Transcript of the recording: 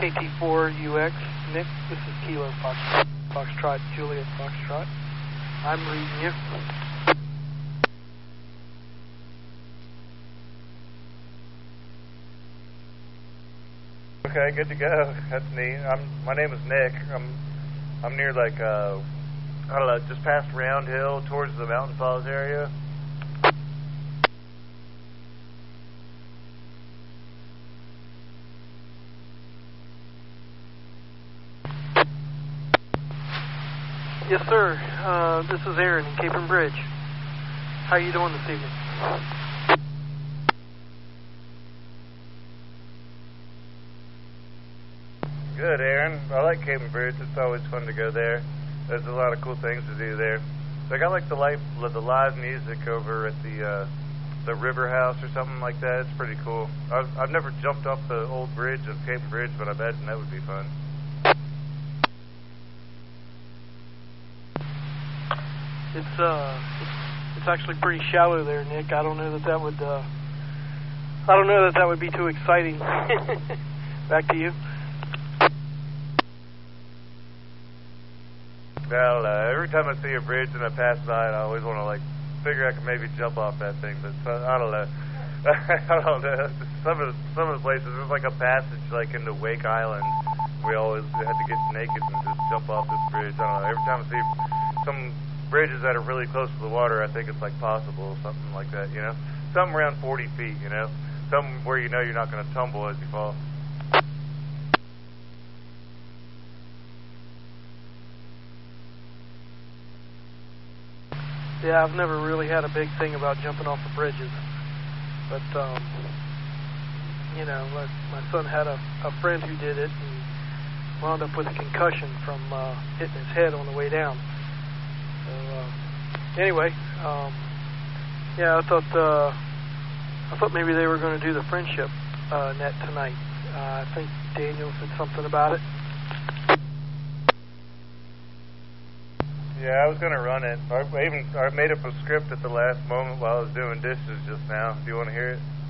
KT4UX, Nick, this is Kilo Foxtrot, Juliet Foxtrot. I'm reading you. Okay, good to go. That's neat. My name is Nick. I'm near like I don't know, just past Round Hill towards the Mountain Falls area. Yes, sir. This is Aaron in Capron Bridge. How are you doing this evening? Good, Aaron. I like Capron Bridge. It's always fun to go there. There's a lot of cool things to do there. They got like the live music over at the River House or something like that. It's pretty cool. I've never jumped off the old bridge of Capron Bridge, but I imagine that would be fun. It's actually pretty shallow there, Nick. I don't know that would be too exciting. Back to you. Well, every time I see a bridge and I pass by it, I always want to like figure I can maybe jump off that thing, but I don't know. I don't know. Some of the places, there's like a passage like into Wake Island. We always had to get naked and just jump off this bridge. I don't know. Every time I see some bridges that are really close to the water, I think it's like possible, something like that, you know? Something around 40 feet, you know? Something where you know you're not going to tumble as you fall. Yeah, I've never really had a big thing about jumping off the bridges. But, you know, my son had a friend who did it and wound up with a concussion from hitting his head on the way down. So, anyway, yeah, I thought maybe they were going to do the friendship net tonight. I think Daniel said something about it. Yeah, I was going to run it. I made up a script at the last moment while I was doing dishes just now. Do you want to hear it?